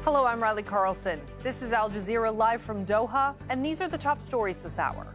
Hello, I'm Riley Carlson. This is Al Jazeera live from Doha, and these are the top stories this hour.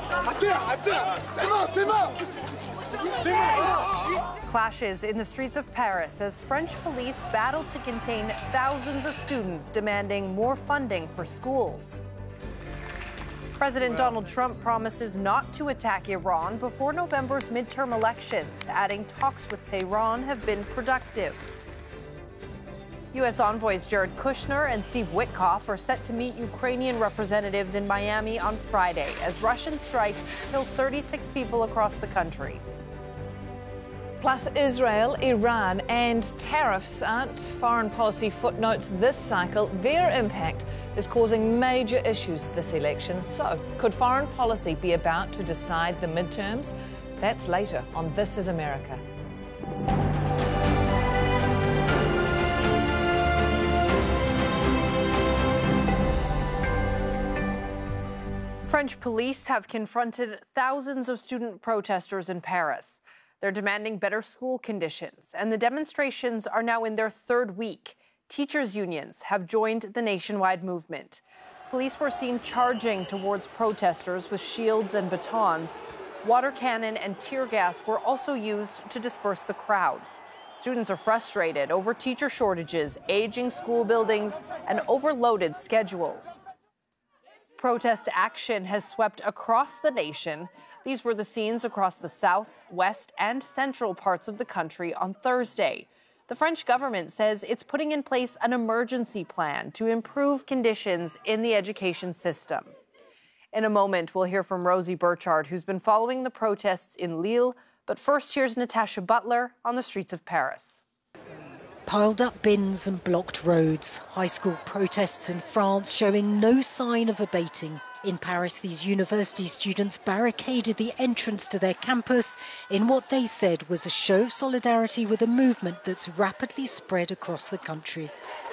Clashes in the streets of Paris as French police battle to contain thousands of students demanding more funding for schools. President Donald Trump promises not to attack Iran before November's midterm elections, adding talks with Tehran have been productive. U.S. envoys Jared Kushner and Steve Witkoff are set to meet Ukrainian representatives in Miami on Friday as Russian strikes kill 36 people across the country. Plus, Israel, Iran and tariffs aren't foreign policy footnotes this cycle. Their impact is causing major issues this election. So, could foreign policy be about to decide the midterms? That's later on This Is America. French police have confronted thousands of student protesters in Paris. They're demanding better school conditions, and the demonstrations are now in their third week. Teachers' unions have joined the nationwide movement. Police were seen charging towards protesters with shields and batons. Water cannon and tear gas were also used to disperse the crowds. Students are frustrated over teacher shortages, aging school buildings, and overloaded schedules. Protest action has swept across the nation. These were the scenes across the south, west, and central parts of the country on Thursday. The French government says it's putting in place an emergency plan to improve conditions in the education system. In a moment, we'll hear from Rosie Burchard, who's been following the protests in Lille. But first, here's Natasha Butler on the streets of Paris. Piled up bins and blocked roads. High school protests in France showing no sign of abating. In Paris, these university students barricaded the entrance to their campus in what they said was a show of solidarity with a movement that's rapidly spread across the country.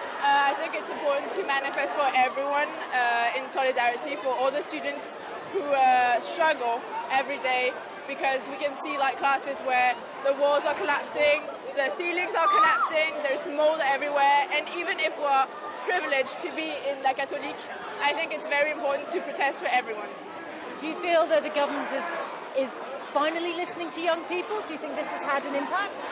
I think it's important to manifest for everyone in solidarity for all the students who struggle every day, because we can see like classes where the walls are collapsing, the ceilings are collapsing, there's mold everywhere, and even if we're privileged to be in La Catholique, I think it's very important to protest for everyone. Do you feel that the government is finally listening to young people? Do you think this has had an impact?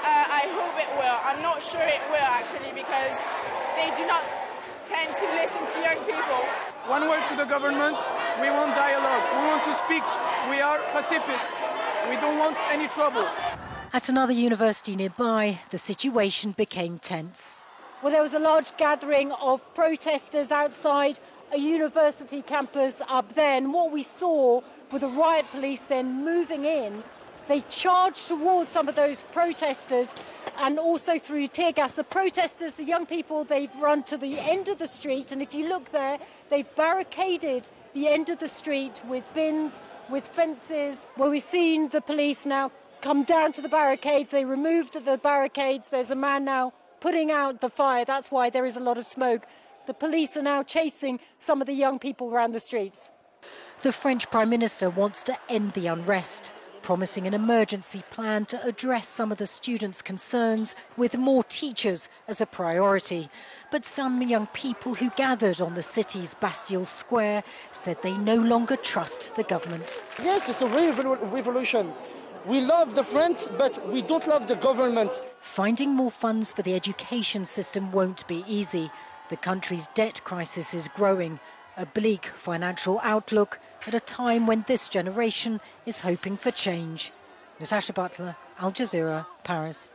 I hope it will. I'm not sure it will actually, because they do not tend to listen to young people. One word to the government: we want dialogue, we want to speak, we are pacifists, we don't want any trouble. At another university nearby, the situation became tense. Well, there was a large gathering of protesters outside a university campus up there, and what we saw with the riot police then moving in, they charged towards some of those protesters and also through tear gas. The protesters, the young people, they've run to the end of the street, and if you look there, they've barricaded the end of the street with bins, with fences. Well, we've seen the police now come down to the barricades. They removed the barricades. There's a man now putting out the fire. That's why there is a lot of smoke. The police are now chasing some of the young people around the streets. The French Prime Minister wants to end the unrest, promising an emergency plan to address some of the students' concerns, with more teachers as a priority. But some young people who gathered on the city's Bastille Square said they no longer trust the government. Yes, it's a revolution. We love the French, but we don't love the government. Finding more funds for the education system won't be easy. The country's debt crisis is growing, a bleak financial outlook at a time when this generation is hoping for change. Natasha Butler, Al Jazeera, Paris.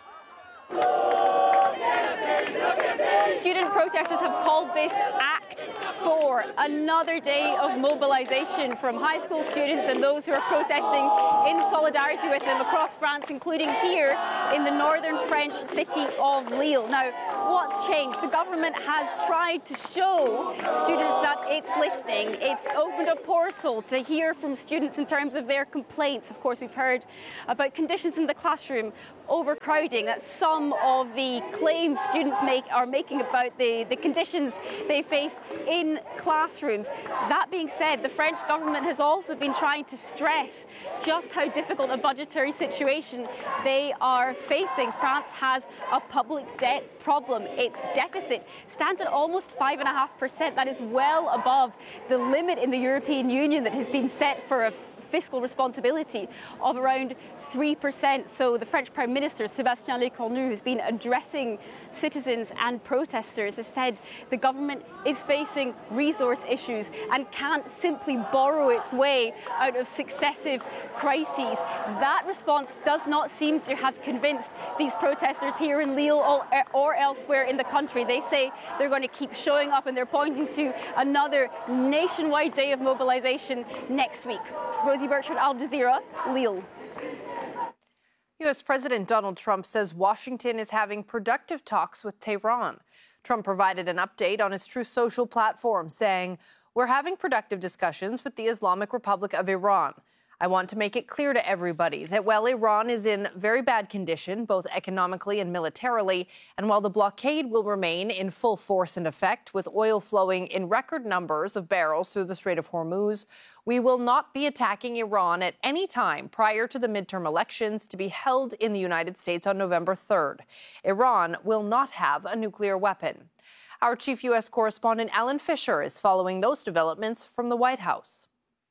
Student protesters have called this Act 4 another day of mobilisation from high school students and those who are protesting in solidarity with them across France, including here in the northern French city of Lille. Now, what's changed? The government has tried to show students that it's listening. It's opened a portal to hear from students in terms of their complaints. Of course, we've heard about conditions in the classroom, overcrowding. That's some of the claims students are making about the conditions they face in in classrooms. That being said, the French government has also been trying to stress just how difficult a budgetary situation they are facing. France has a public debt problem. Its deficit stands at almost 5.5%. That is well above the limit in the European Union that has been set for a fiscal responsibility of around 3%. So the French Prime Minister, Sébastien Lecornu, who's been addressing citizens and protesters, has said the government is facing resource issues and can't simply borrow its way out of successive crises. That response does not seem to have convinced these protesters here in Lille or elsewhere in the country. They say they're going to keep showing up, and they're pointing to another nationwide day of mobilization next week. Rosie Bertrand, Al Jazeera, Lille. U.S. President Donald Trump says Washington is having productive talks with Tehran. Trump provided an update on his Truth Social platform, saying, "We're having productive discussions with the Islamic Republic of Iran. I want to make it clear to everybody that while Iran is in very bad condition, both economically and militarily, and while the blockade will remain in full force and effect with oil flowing in record numbers of barrels through the Strait of Hormuz, we will not be attacking Iran at any time prior to the midterm elections to be held in the United States on November 3rd. Iran will not have a nuclear weapon." Our chief U.S. correspondent Alan Fisher is following those developments from the White House.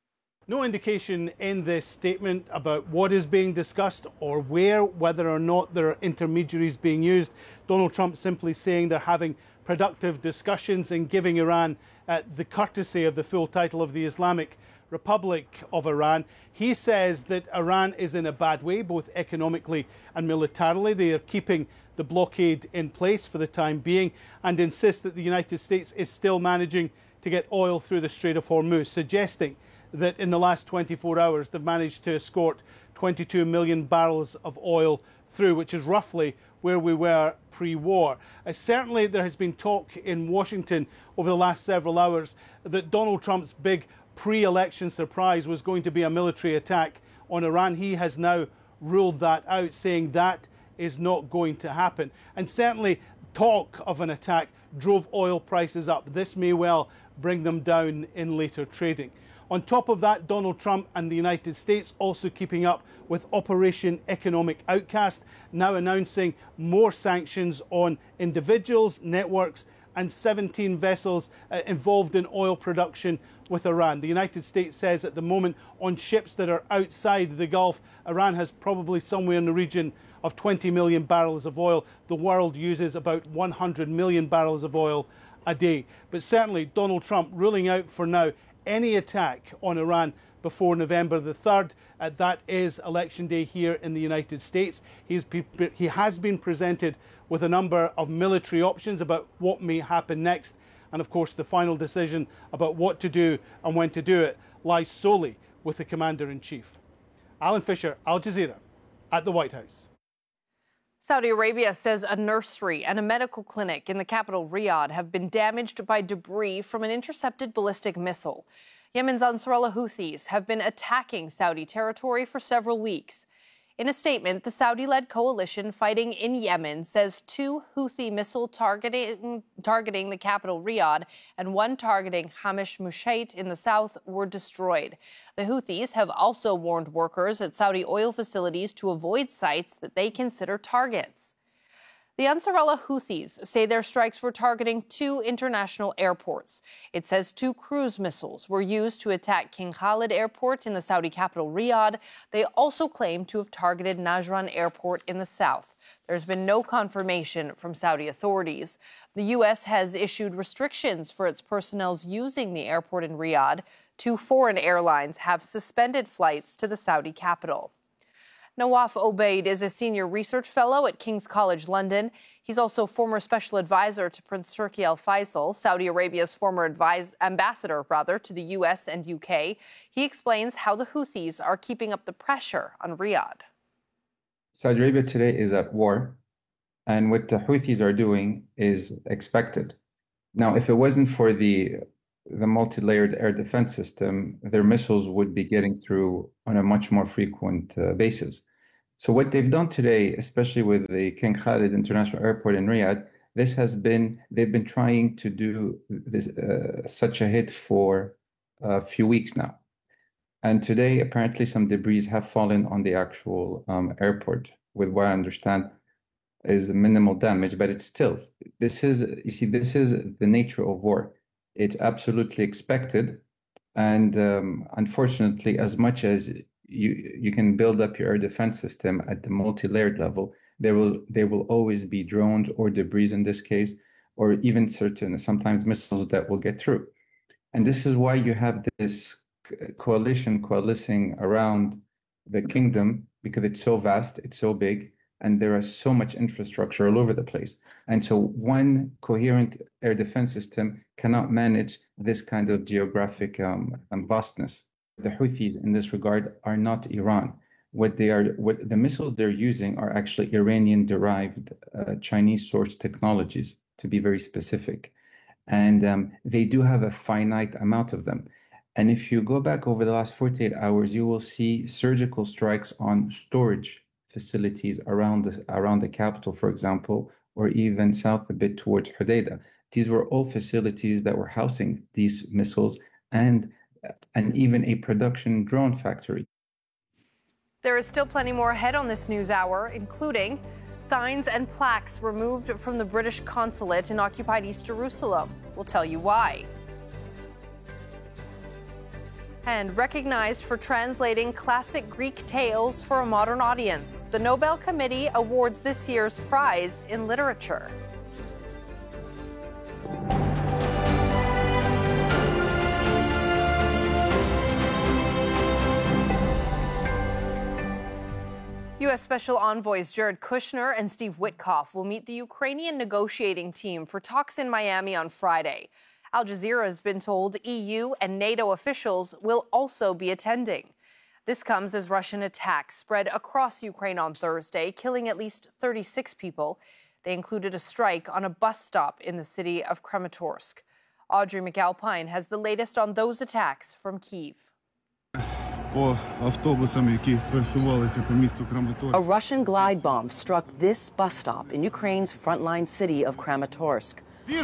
No indication in this statement about what is being discussed or whether or not there are intermediaries being used. Donald Trump simply saying they're having productive discussions and giving Iran the courtesy of the full title of the Islamic Republic of Iran. He says that Iran is in a bad way, both economically and militarily. They are keeping the blockade in place for the time being and insist that the United States is still managing to get oil through the Strait of Hormuz, suggesting that in the last 24 hours they've managed to escort 22 million barrels of oil through, which is roughly where we were pre-war. Certainly there has been talk in Washington over the last several hours that Donald Trump's big pre-election surprise was going to be a military attack on Iran. He has now ruled that out, saying that is not going to happen. And certainly talk of an attack drove oil prices up. This may well bring them down in later trading. On top of that, Donald Trump and the United States also keeping up with Operation Economic Outcast, now announcing more sanctions on individuals, networks, and 17 vessels involved in oil production with Iran. The United States says at the moment on ships that are outside the Gulf, Iran has probably somewhere in the region of 20 million barrels of oil. The world uses about 100 million barrels of oil a day. But certainly Donald Trump ruling out for now any attack on Iran before November the 3rd. That is election day here in the United States. He has been presented with a number of military options about what may happen next. And of course, the final decision about what to do and when to do it lies solely with the Commander-in-Chief. Alan Fisher, Al Jazeera, at the White House. Saudi Arabia says a nursery and a medical clinic in the capital, Riyadh, have been damaged by debris from an intercepted ballistic missile. Yemen's Ansarullah Houthis have been attacking Saudi territory for several weeks. In a statement, the Saudi-led coalition fighting in Yemen says 2 Houthi missiles targeting the capital, Riyadh, and 1 targeting Hamish Mushait in the south were destroyed. The Houthis have also warned workers at Saudi oil facilities to avoid sites that they consider targets. The Ansarullah Houthis say their strikes were targeting 2 international airports. It says 2 cruise missiles were used to attack King Khalid Airport in the Saudi capital, Riyadh. They also claim to have targeted Najran Airport in the south. There's been no confirmation from Saudi authorities. The U.S. has issued restrictions for its personnel using the airport in Riyadh. 2 foreign airlines have suspended flights to the Saudi capital. Nawaf Obaid is a senior research fellow at King's College London. He's also former special advisor to Prince Turki Al Faisal, Saudi Arabia's former ambassador to the U.S. and UK. He explains how the Houthis are keeping up the pressure on Riyadh. Saudi Arabia today is at war, and what the Houthis are doing is expected. Now, if it wasn't for the multi-layered air defense system, their missiles would be getting through on a much more frequent basis. So what they've done today, especially with the King Khalid International Airport in Riyadh, they've been trying to do this such a hit for a few weeks now. And today, apparently, some debris have fallen on the actual airport, with what I understand is minimal damage, but it's still, this is the nature of war. It's absolutely expected. And unfortunately, as much as you can build up your air defense system at the multi-layered level, there will always be drones or debris in this case, or even sometimes missiles that will get through. And this is why you have this coalition coalescing around the kingdom, because it's so vast, it's so big, and there is so much infrastructure all over the place. And so one coherent air defense system cannot manage this kind of geographic vastness. The Houthis in this regard are not Iran. What the missiles they're using are actually Iranian-derived Chinese-sourced technologies, to be very specific. And they do have a finite amount of them. And if you go back over the last 48 hours, you will see surgical strikes on storage facilities around the capital, for example, or even south a bit towards Hodeidah. These were all facilities that were housing these missiles and even a production drone factory. There is still plenty more ahead on this news hour, including signs and plaques removed from the British consulate in occupied East Jerusalem. We'll tell you why. And recognized for translating classic Greek tales for a modern audience, the Nobel Committee awards this year's prize in literature. U.S. Special Envoys Jared Kushner and Steve Witkoff will meet the Ukrainian negotiating team for talks in Miami on Friday. Al Jazeera has been told EU and NATO officials will also be attending. This comes as Russian attacks spread across Ukraine on Thursday, killing at least 36 people. They included a strike on a bus stop in the city of Kramatorsk. Audrey McAlpine has the latest on those attacks from Kyiv. A Russian glide bomb struck this bus stop in Ukraine's frontline city of Kramatorsk.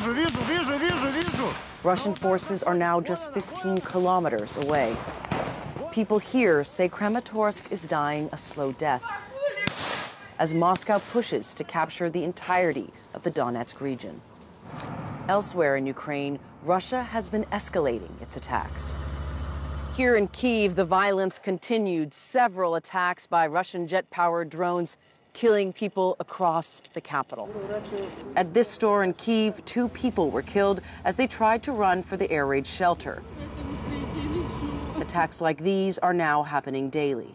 Russian forces are now just 15 kilometers away. People here say Kramatorsk is dying a slow death as Moscow pushes to capture the entirety of the Donetsk region. Elsewhere in Ukraine, Russia has been escalating its attacks. Here in Kyiv, the violence continued. Several attacks by Russian jet-powered drones killing people across the capital. At this store in Kyiv, 2 people were killed as they tried to run for the air raid shelter. Attacks like these are now happening daily.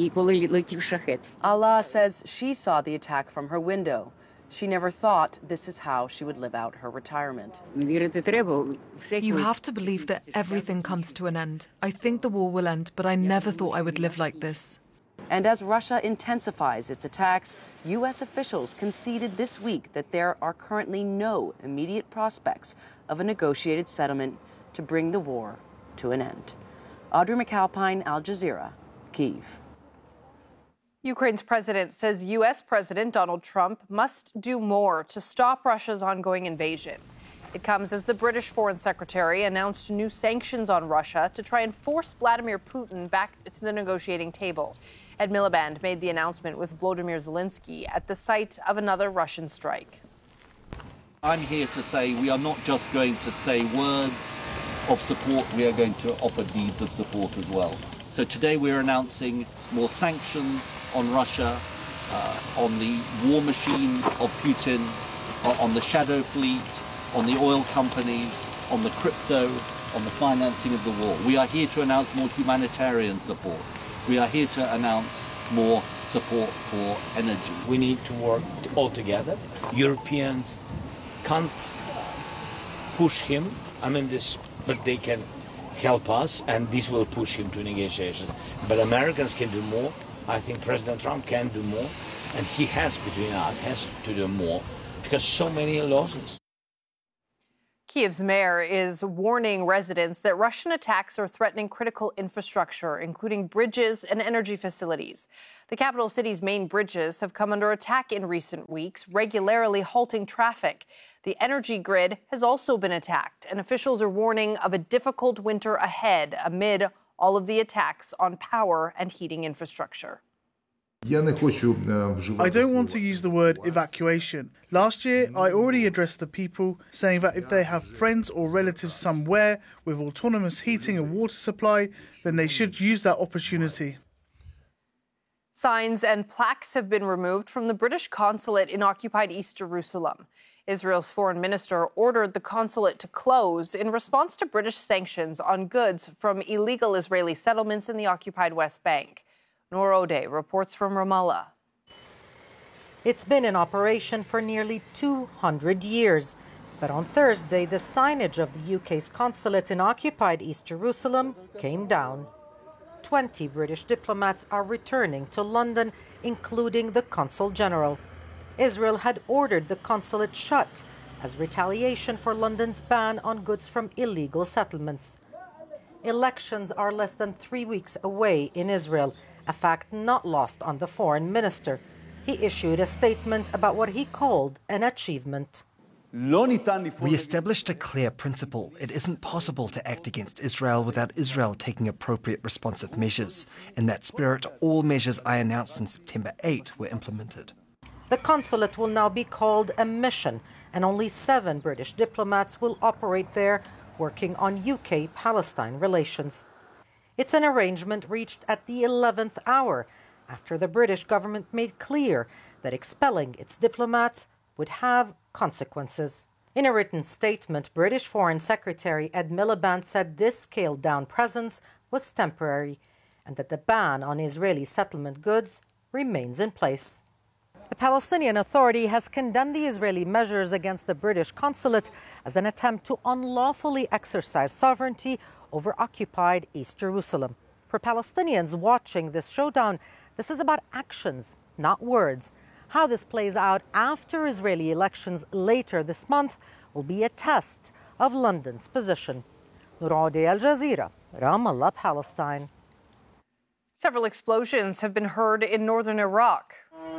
Allah says she saw the attack from her window. She never thought this is how she would live out her retirement. You have to believe that everything comes to an end. I think the war will end, but I never thought I would live like this. And as Russia intensifies its attacks, U.S. officials conceded this week that there are currently no immediate prospects of a negotiated settlement to bring the war to an end. Audrey McAlpine, Al Jazeera, Kyiv. Ukraine's president says U.S. President Donald Trump must do more to stop Russia's ongoing invasion. It comes as the British Foreign Secretary announced new sanctions on Russia to try and force Vladimir Putin back to the negotiating table. Ed Miliband made the announcement with Volodymyr Zelensky at the site of another Russian strike. I'm here to say we are not just going to say words of support, we are going to offer deeds of support as well. So today we're announcing more sanctions on Russia, on the war machine of Putin, on the shadow fleet, on the oil companies, on the crypto, on the financing of the war. We are here to announce more humanitarian support. We are here to announce more support for energy. We need to work all together. Europeans can't push him, but they can help us, and this will push him to negotiations. But Americans can do more. I think President Trump can do more, and he has to do more, because so many losses. Kiev's mayor is warning residents that Russian attacks are threatening critical infrastructure, including bridges and energy facilities. The capital city's main bridges have come under attack in recent weeks, regularly halting traffic. The energy grid has also been attacked, and officials are warning of a difficult winter ahead amid all of the attacks on power and heating infrastructure. I don't want to use the word evacuation. Last year, I already addressed the people, saying that if they have friends or relatives somewhere with autonomous heating and water supply, then they should use that opportunity. Signs and plaques have been removed from the British consulate in occupied East Jerusalem. Israel's foreign minister ordered the consulate to close in response to British sanctions on goods from illegal Israeli settlements in the occupied West Bank. Noor Odeh reports from Ramallah. It's been in operation for nearly 200 years. But on Thursday, the signage of the UK's consulate in occupied East Jerusalem came down. 20 British diplomats are returning to London, including the Consul General. Israel had ordered the consulate shut as retaliation for London's ban on goods from illegal settlements. Elections are less than 3 weeks away in Israel, a fact not lost on the foreign minister. He issued a statement about what he called an achievement. We established a clear principle. It isn't possible to act against Israel without Israel taking appropriate responsive measures. In that spirit, all measures I announced on September 8 were implemented. The consulate will now be called a mission, and only 7 British diplomats will operate there, working on UK-Palestine relations. It's an arrangement reached at the 11th hour, after the British government made clear that expelling its diplomats would have consequences. In a written statement, British Foreign Secretary Ed Miliband said this scaled-down presence was temporary and that the ban on Israeli settlement goods remains in place. The Palestinian Authority has condemned the Israeli measures against the British consulate as an attempt to unlawfully exercise sovereignty over occupied East Jerusalem. For Palestinians watching this showdown, this is about actions, not words. How this plays out after Israeli elections later this month will be a test of London's position. Noor Odeh, Al Jazeera, Ramallah, Palestine. Several explosions have been heard in northern Iraq.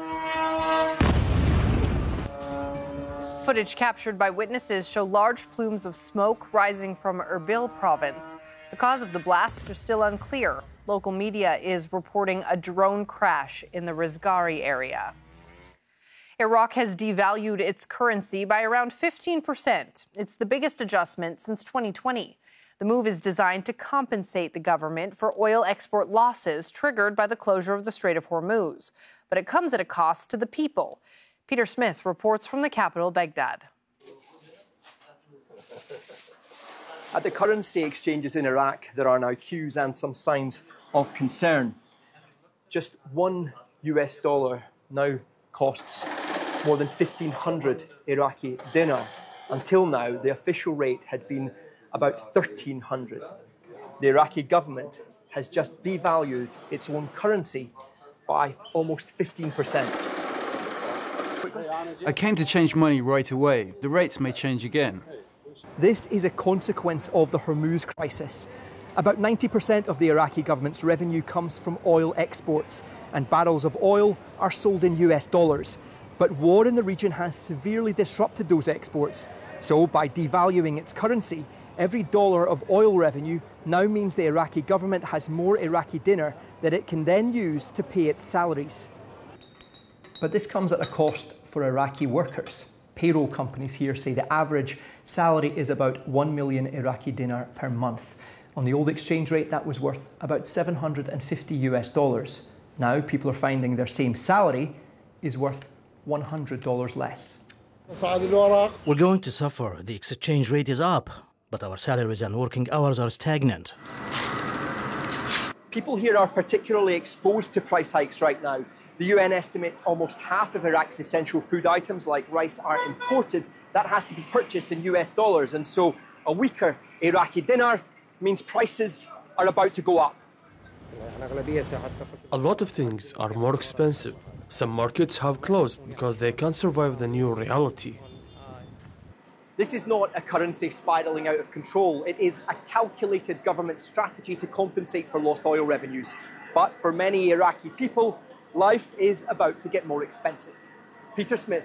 Footage captured by witnesses show large plumes of smoke rising from Erbil province. The cause of the blasts are still unclear. Local media is reporting a drone crash in the Rizgari area. Iraq has devalued its currency by around 15%. It's the biggest adjustment since 2020. The move is designed to compensate the government for oil export losses triggered by the closure of the Strait of Hormuz. But it comes at a cost to the people. Peter Smith reports from the capital, Baghdad. At the currency exchanges in Iraq, there are now queues and some signs of concern. Just $1 now costs more than 1,500 Iraqi dinar. Until now, the official rate had been about 1,300. The Iraqi government has just devalued its own currency by almost 15%. I came to change money right away. The rates may change again. This is a consequence of the Hormuz crisis. About 90% of the Iraqi government's revenue comes from oil exports, and barrels of oil are sold in US dollars. But war in the region has severely disrupted those exports. So by devaluing its currency, every dollar of oil revenue now means the Iraqi government has more Iraqi dinar that it can then use to pay its salaries. But this comes at a cost for Iraqi workers. Payroll companies here say the average salary is about 1 million Iraqi dinar per month. On the old exchange rate, that was worth about 750 US dollars. Now people are finding their same salary is worth $100 less. We're going to suffer. The exchange rate is up, but our salaries and working hours are stagnant. People here are particularly exposed to price hikes right now. The UN estimates almost half of Iraq's essential food items, like rice, are imported. That has to be purchased in US dollars, and so a weaker Iraqi dinar means prices are about to go up. A lot of things are more expensive. Some markets have closed because they can't survive the new reality. This is not a currency spiralling out of control. It is a calculated government strategy to compensate for lost oil revenues. But for many Iraqi people, life is about to get more expensive. Peter Smith,